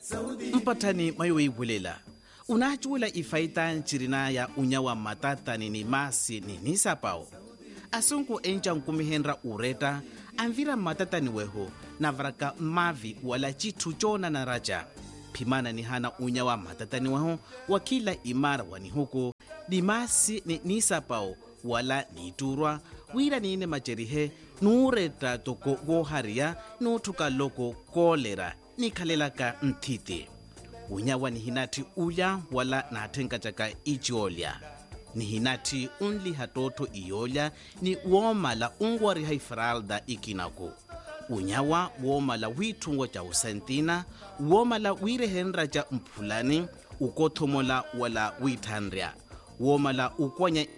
mpatani mayowe bulela unachula ifaitan chirina ya unyawa matatani ni masi ni nisapao asunku encha nkumihenra ureta anvira matatani weho na vraka mavi wala chitu chona na raja pimana ni hana unyawa matatani weho wakila imara wani huku ni masi ni nisapao wala niturwa wira nine macherihe nureta toko goharia nutuka loko kolera nikalelaka ntiti unyawa ni hinati uya wala natenga chaka ichiolya ni hinati unli hatoto iyolya ni womala ungwari haifralda ikinako unyawa womala witungo cha usentina womala wirehenra cha mpulani ukothomola wala withandria womala ukwanya